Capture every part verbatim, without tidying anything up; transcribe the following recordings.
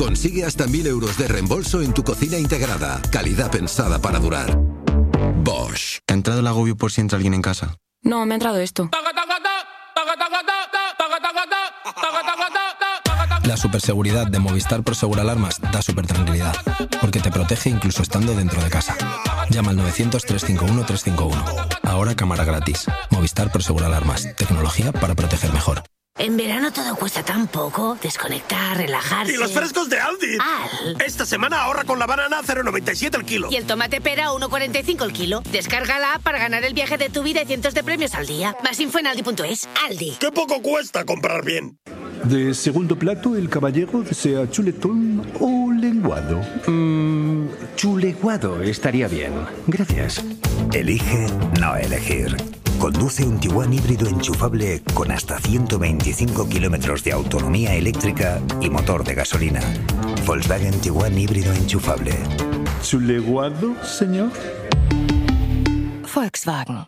Consigue hasta mil euros de reembolso en tu cocina integrada. Calidad pensada para durar. Bosch. ¿Te ha entrado el agobio por si entra alguien en casa? No, me ha entrado esto. La superseguridad de Movistar Prosegur Alarmas da super tranquilidad, porque te protege incluso estando dentro de casa. Llama al novecientos, trescientos cincuenta y uno, trescientos cincuenta y uno. Ahora cámara gratis. Movistar Prosegur Alarmas. Tecnología para proteger mejor. En verano todo cuesta tan poco. Desconectar, relajarse. ¡Y los frescos de Aldi! Al. Esta semana ahorra con la banana a cero coma noventa y siete el kilo. Y el tomate pera a uno coma cuarenta y cinco el kilo. Descarga la app para ganar el viaje de tu vida y cientos de premios al día. Más info en aldi punto es. Aldi. ¡Qué poco cuesta comprar bien! De segundo plato, el caballero desea chuletón o lenguado. Mmm, chuleguado estaría bien. Gracias. Elige no elegir. Conduce un Tiguan híbrido enchufable con hasta ciento veinticinco kilómetros de autonomía eléctrica y motor de gasolina. Volkswagen Tiguan híbrido enchufable. ¿Chuleguado, señor? Volkswagen.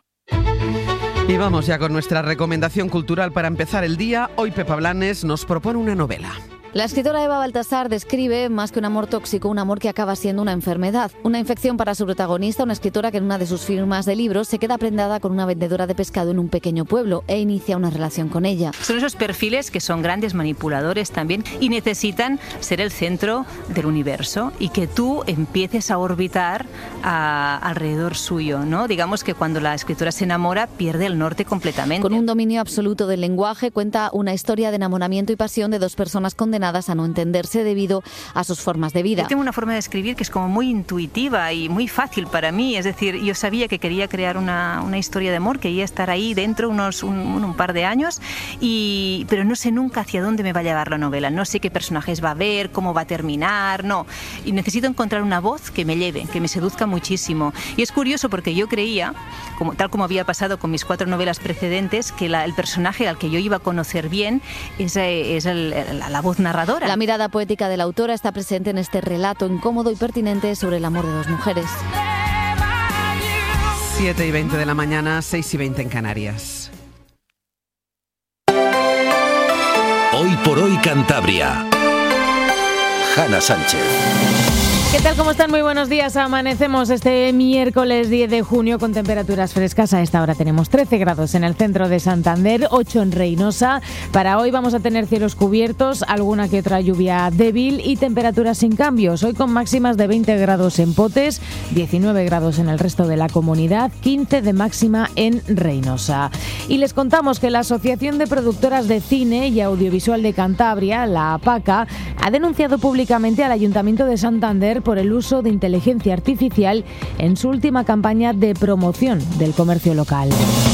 Y vamos ya con nuestra recomendación cultural para empezar el día. Hoy Pepa Blanes nos propone una novela. La escritora Eva Baltasar describe, más que un amor tóxico, un amor que acaba siendo una enfermedad. Una infección para su protagonista, una escritora que en una de sus firmas de libros se queda prendada con una vendedora de pescado en un pequeño pueblo e inicia una relación con ella. Son esos perfiles que son grandes manipuladores también y necesitan ser el centro del universo y que tú empieces a orbitar a, alrededor suyo, ¿no? Digamos que cuando la escritora se enamora pierde el norte completamente. Con un dominio absoluto del lenguaje, cuenta una historia de enamoramiento y pasión de dos personas condenadas a no entenderse debido a sus formas de vida. Yo tengo una forma de escribir que es como muy intuitiva y muy fácil para mí, es decir, yo sabía que quería crear una, una historia de amor, quería estar ahí dentro unos un, un par de años, y, pero no sé nunca hacia dónde me va a llevar la novela, no sé qué personajes va a haber, cómo va a terminar, no, y necesito encontrar una voz que me lleve, que me seduzca muchísimo. Y es curioso porque yo creía, como, tal como había pasado con mis cuatro novelas precedentes, que la, el personaje al que yo iba a conocer bien es, es el, la, la voz narradora. La mirada poética de la autora está presente en este relato incómodo y pertinente sobre el amor de dos mujeres. siete y veinte de la mañana, seis y veinte en Canarias. Hoy por hoy Cantabria. Hanna Sánchez. ¿Qué tal? ¿Cómo están? Muy buenos días. Amanecemos este miércoles diez de junio con temperaturas frescas. A esta hora tenemos trece grados en el centro de Santander, ocho en Reynosa. Para hoy vamos a tener cielos cubiertos, alguna que otra lluvia débil y temperaturas sin cambios. Hoy con máximas de veinte grados en Potes, diecinueve grados en el resto de la comunidad, quince de máxima en Reynosa. Y les contamos que la Asociación de Productoras de Cine y Audiovisual de Cantabria, la APACA, ha denunciado públicamente al Ayuntamiento de Santander por el uso de inteligencia artificial en su última campaña de promoción del comercio local.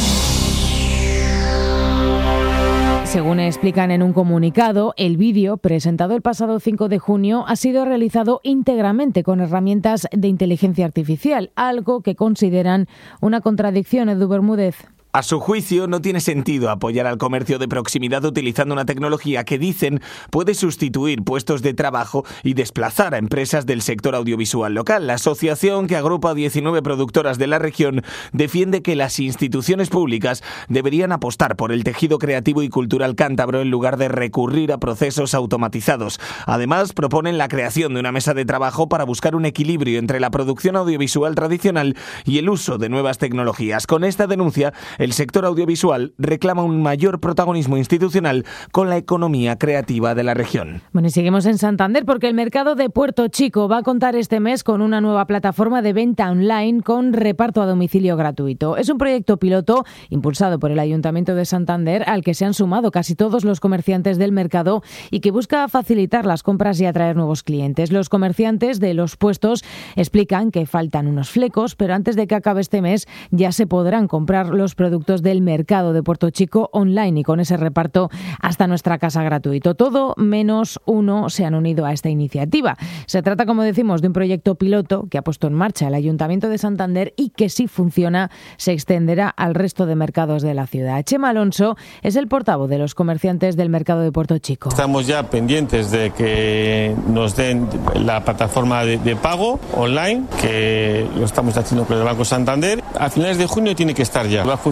Según explican en un comunicado, el vídeo, presentado el pasado cinco de junio, ha sido realizado íntegramente con herramientas de inteligencia artificial, algo que consideran una contradicción. Edu Bermúdez. A su juicio, no tiene sentido apoyar al comercio de proximidad utilizando una tecnología que dicen puede sustituir puestos de trabajo y desplazar a empresas del sector audiovisual local. La asociación, que agrupa a diecinueve productoras de la región, defiende que las instituciones públicas deberían apostar por el tejido creativo y cultural cántabro en lugar de recurrir a procesos automatizados. Además, proponen la creación de una mesa de trabajo para buscar un equilibrio entre la producción audiovisual tradicional y el uso de nuevas tecnologías. Con esta denuncia, el sector audiovisual reclama un mayor protagonismo institucional con la economía creativa de la región. Bueno, y seguimos en Santander porque el mercado de Puerto Chico va a contar este mes con una nueva plataforma de venta online con reparto a domicilio gratuito. Es un proyecto piloto impulsado por el Ayuntamiento de Santander al que se han sumado casi todos los comerciantes del mercado y que busca facilitar las compras y atraer nuevos clientes. Los comerciantes de los puestos explican que faltan unos flecos, pero antes de que acabe este mes ya se podrán comprar los productos productos del mercado de Puerto Chico online y con ese reparto hasta nuestra casa gratuito. Todo menos uno se han unido a esta iniciativa. Se trata, como decimos, de un proyecto piloto que ha puesto en marcha el Ayuntamiento de Santander y que, si funciona, se extenderá al resto de mercados de la ciudad. Chema Alonso es el portavoz de los comerciantes del mercado de Puerto Chico. Estamos ya pendientes de que nos den la plataforma de, de pago online, que lo estamos haciendo con el Banco Santander. A finales de junio tiene que estar ya. Va a funcionar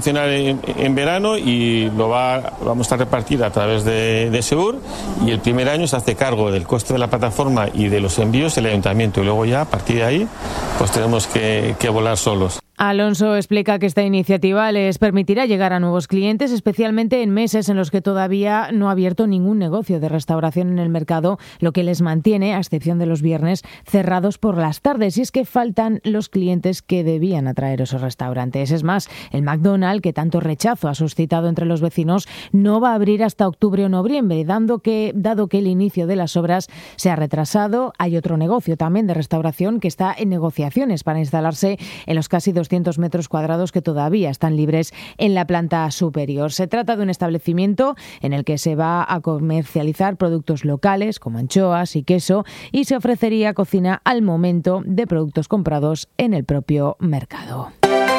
funcionar en, en verano y lo va, vamos a repartir a través de, de Seur, y el primer año se hace cargo del coste de la plataforma y de los envíos el ayuntamiento, y luego ya a partir de ahí pues tenemos que, que volar solos. Alonso explica que esta iniciativa les permitirá llegar a nuevos clientes, especialmente en meses en los que todavía no ha abierto ningún negocio de restauración en el mercado, lo que les mantiene, a excepción de los viernes, cerrados por las tardes. Y es que faltan los clientes que debían atraer esos restaurantes. Es más, el McDonald's, que tanto rechazo ha suscitado entre los vecinos, no va a abrir hasta octubre o noviembre, dando que, dado que el inicio de las obras se ha retrasado. Hay otro negocio también de restauración que está en negociaciones para instalarse en los casi doscientos metros cuadrados que todavía están libres en la planta superior. Se trata de un establecimiento en el que se va a comercializar productos locales como anchoas y queso, y se ofrecería cocina al momento de productos comprados en el propio mercado.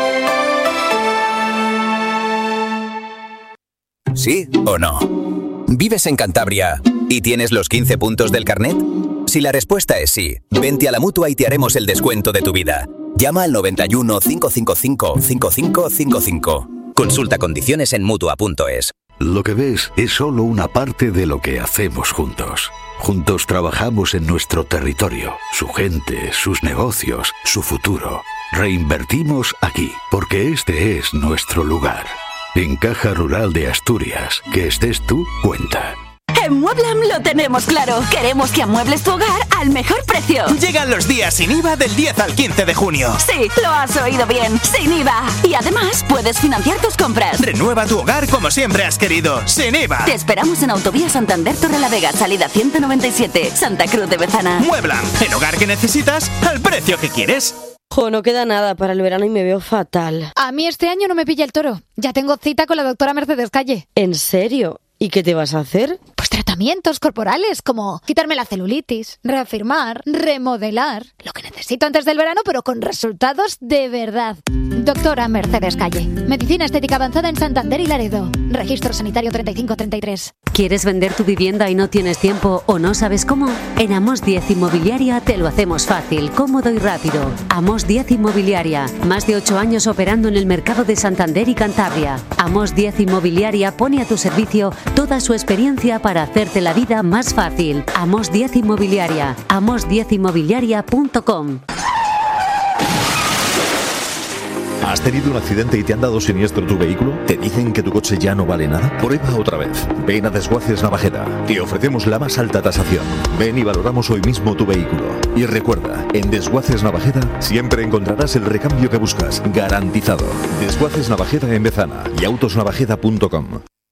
¿Sí o no? ¿Vives en Cantabria y tienes los quince puntos del carnet? Si la respuesta es sí, vente a la Mutua y te haremos el descuento de tu vida. Llama al noventa y uno, cinco cinco cinco, cinco cinco cinco cinco. Consulta condiciones en Mutua punto es. Lo que ves es solo una parte de lo que hacemos juntos. Juntos trabajamos en nuestro territorio, su gente, sus negocios, su futuro. Reinvertimos aquí, porque este es nuestro lugar. En Caja Rural de Asturias, que estés tú, cuenta. En Mueblam lo tenemos claro. Queremos que amuebles tu hogar al mejor precio. Llegan los días sin I V A del diez al quince de junio. Sí, lo has oído bien. Sin I V A. Y además puedes financiar tus compras. Renueva tu hogar como siempre has querido. Sin I V A. Te esperamos en Autovía Santander Torrelavega, salida ciento noventa y siete, Santa Cruz de Bezana. Mueblam. El hogar que necesitas al precio que quieres. Jo, no queda nada para el verano y me veo fatal. A mí este año no me pilla el toro. Ya tengo cita con la doctora Mercedes Calle. ¿En serio? ¿Y qué te vas a hacer? Pues tratamientos corporales, como quitarme la celulitis, reafirmar, remodelar. Lo que necesito antes del verano, pero con resultados de verdad. Doctora Mercedes Calle. Medicina estética avanzada en Santander y Laredo. Registro sanitario treinta y cinco treinta y tres. ¿Quieres vender tu vivienda y no tienes tiempo o no sabes cómo? En Amos diez Inmobiliaria te lo hacemos fácil, cómodo y rápido. Amos diez Inmobiliaria. Más de ocho años operando en el mercado de Santander y Cantabria. Amos diez Inmobiliaria pone a tu servicio toda su experiencia para hacerte la vida más fácil. Amos diez Inmobiliaria. amos diez inmobiliaria punto com. ¿Has tenido un accidente y te han dado siniestro tu vehículo? ¿Te dicen que tu coche ya no vale nada? Prueba otra vez. Ven a Desguaces Navajeda. Te ofrecemos la más alta tasación. Ven y valoramos hoy mismo tu vehículo. Y recuerda, en Desguaces Navajeda siempre encontrarás el recambio que buscas, garantizado. Desguaces Navajeda en Bezana y autos navajeda punto com.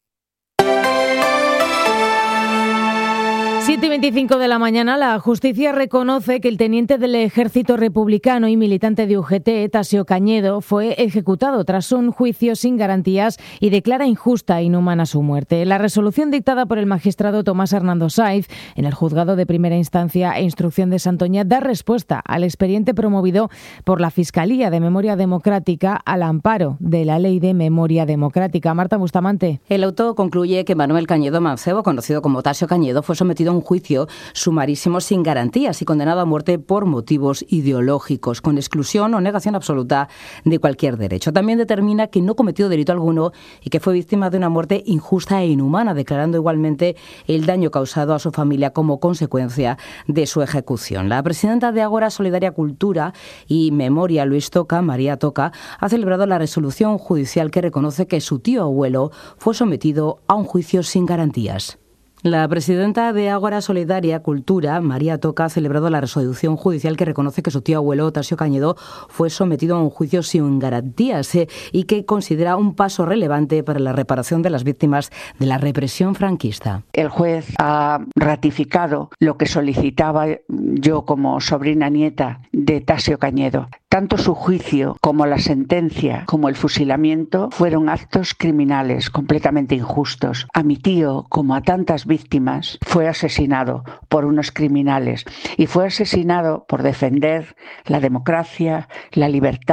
siete y veinticinco de la mañana, la justicia reconoce que el teniente del ejército republicano y militante de U G T, Tasio Cañedo, fue ejecutado tras un juicio sin garantías y declara injusta e inhumana su muerte. La resolución dictada por el magistrado Tomás Hernando Saiz en el juzgado de primera instancia e instrucción de Santoña da respuesta al expediente promovido por la Fiscalía de Memoria Democrática al amparo de la Ley de Memoria Democrática. Marta Bustamante. El auto concluye que Manuel Cañedo Mancebo, conocido como Tasio Cañedo, fue sometido a un juicio sumarísimo sin garantías y condenado a muerte por motivos ideológicos, con exclusión o negación absoluta de cualquier derecho. También determina que no cometió delito alguno y que fue víctima de una muerte injusta e inhumana, declarando igualmente el daño causado a su familia como consecuencia de su ejecución. La presidenta de Ágora Solidaria Cultura y Memoria, Luis Toca, María Toca, ha celebrado la resolución judicial que reconoce que su tío abuelo fue sometido a un juicio sin garantías. La presidenta de Ágora Solidaria Cultura, María Toca, ha celebrado la resolución judicial que reconoce que su tío abuelo, Tasio Cañedo, fue sometido a un juicio sin garantías eh, y que considera un paso relevante para la reparación de las víctimas de la represión franquista. El juez ha ratificado lo que solicitaba yo como sobrina nieta de Tasio Cañedo. Tanto su juicio como la sentencia, como el fusilamiento, fueron actos criminales completamente injustos. A mi tío, como a tantas víctimas, fue asesinado por unos criminales y fue asesinado por defender la democracia, la libertad,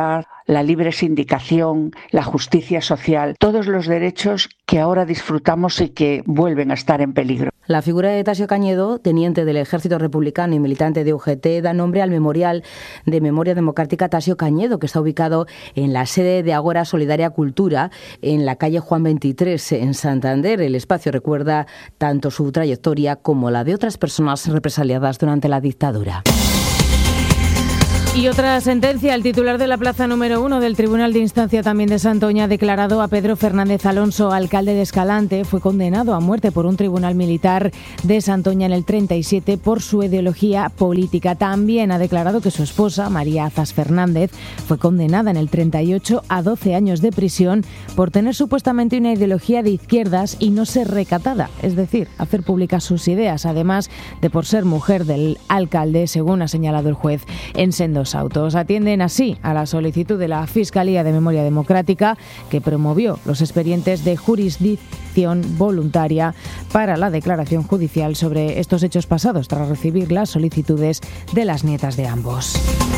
la libre sindicación, la justicia social, todos los derechos que ahora disfrutamos y que vuelven a estar en peligro. La figura de Tasio Cañedo, teniente del Ejército Republicano y militante de U G T, da nombre al Memorial de Memoria Democrática Tasio Cañedo, que está ubicado en la sede de Agora Solidaria Cultura, en la calle Juan veintitrés, en Santander. El espacio recuerda tanto su trayectoria como la de otras personas represaliadas durante la dictadura. Y otra sentencia, el titular de la plaza número uno del Tribunal de Instancia también de Santoña ha declarado a Pedro Fernández Alonso, alcalde de Escalante. Fue condenado a muerte por un tribunal militar de Santoña en el treinta y siete por su ideología política. También ha declarado que su esposa, María Azas Fernández, fue condenada en el treinta y ocho a doce años de prisión por tener supuestamente una ideología de izquierdas y no ser recatada, es decir, hacer públicas sus ideas, además de por ser mujer del alcalde, según ha señalado el juez en sendos autos. Atienden así a la solicitud de la Fiscalía de Memoria Democrática, que promovió los expedientes de jurisdicción voluntaria para la declaración judicial sobre estos hechos pasados, tras recibir las solicitudes de las nietas de ambos.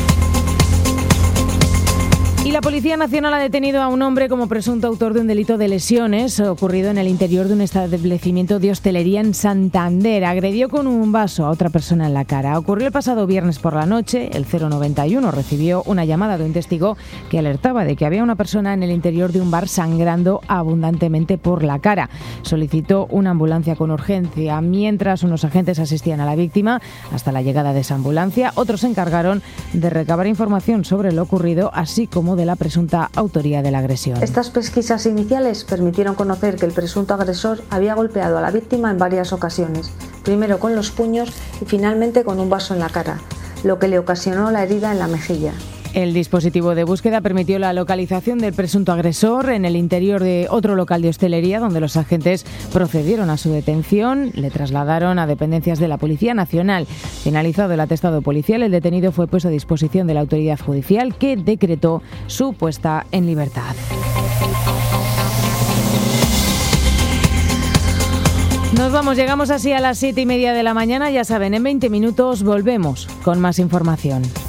Y la Policía Nacional ha detenido a un hombre como presunto autor de un delito de lesiones ocurrido en el interior de un establecimiento de hostelería en Santander. Agredió con un vaso a otra persona en la cara. Ocurrió el pasado viernes por la noche. El cero noventa y uno recibió una llamada de un testigo que alertaba de que había una persona en el interior de un bar sangrando abundantemente por la cara. Solicitó una ambulancia con urgencia. Mientras unos agentes asistían a la víctima hasta la llegada de esa ambulancia, otros se encargaron de recabar información sobre lo ocurrido, así como de la presunta autoría de la agresión. Estas pesquisas iniciales permitieron conocer que el presunto agresor había golpeado a la víctima en varias ocasiones, primero con los puños y finalmente con un vaso en la cara, lo que le ocasionó la herida en la mejilla. El dispositivo de búsqueda permitió la localización del presunto agresor en el interior de otro local de hostelería, donde los agentes procedieron a su detención. Le trasladaron a dependencias de la Policía Nacional. Finalizado el atestado policial, el detenido fue puesto a disposición de la autoridad judicial, que decretó su puesta en libertad. Nos vamos, llegamos así a las siete y media de la mañana. Ya saben, en veinte minutos volvemos con más información.